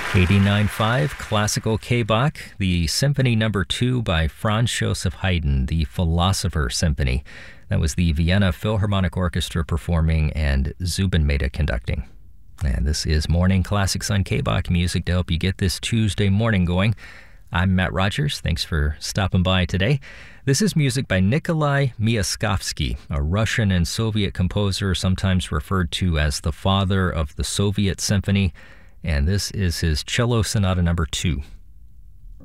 89.5 Classical K-Bach, the Symphony Number 2 by Franz Joseph Haydn, the Philosopher Symphony. That was the Vienna Philharmonic Orchestra performing and Zubin Mehta conducting. And this is Morning Classics on K-Bach Music to help you get this Tuesday morning going. I'm Matt Rogers. Thanks for stopping by today. This is music by Nikolai Myaskovsky, a Russian and Soviet composer sometimes referred to as the father of the Soviet symphony. And this is his Cello Sonata Number 2.